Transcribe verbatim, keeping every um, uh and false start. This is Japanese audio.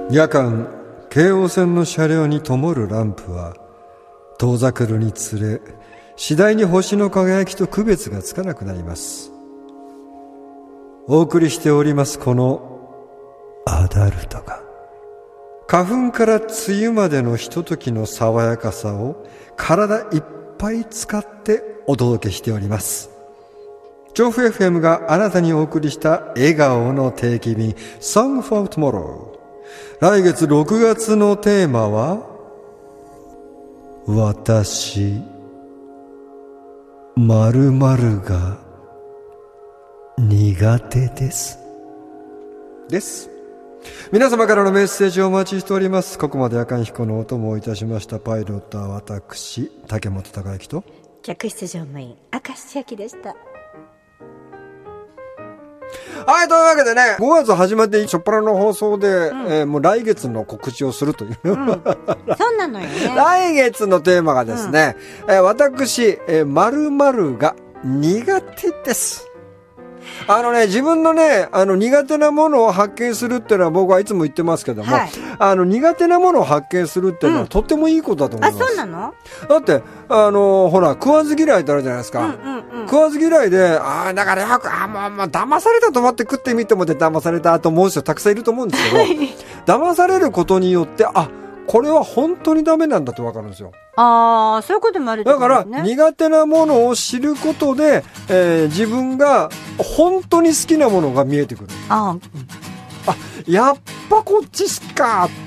夜間京王線の車両に灯るランプは遠ざかるにつれ次第に星の輝きと区別がつかなくなります。お送りしておりますこのアダルトが花粉から梅雨までのひとときの爽やかさを体いっぱい使ってお届けしております。調布 エフエム があなたにお送りした笑顔の定期便 Song for Tomorrow。 来月ろくがつのテーマは私〇〇が苦手ですです皆様からのメッセージをお待ちしております。ここまで夜間飛行のお供をいたしましたパイロットは私竹本孝之と客室乗務員明石千秋でした。 はい、というわけでね、ごがつ始まって初っ端の放送で、うんえー、もう来月の告知をするという、うん、 そうなのよね。 来月のテーマがですね、うんえー、私、えー、〇〇が苦手です。あのね、自分のね、あの苦手なものを発見するっていうのは僕はいつも言ってますけども、はい、あの苦手なものを発見するっていうのは、うん、とってもいいことだと思います。 あ、そうなの？ だって、あの、ほら、食わず嫌いってあるじゃないですか。うんうんうん、食わず嫌いで、ああ、だからよく、ああ、もう、もう、騙されたと思って食ってみてもで騙されたと思う人たくさんいると思うんですけど、騙されることによって、あ、これは本当にダメなんだってわかるんですよ。 ああ、そういうこともあるってことですね。 だから苦手なものを知ることで、えー、自分が本当に好きなものが見えてくる。 ああ、 あ、やっぱこっち好きかっ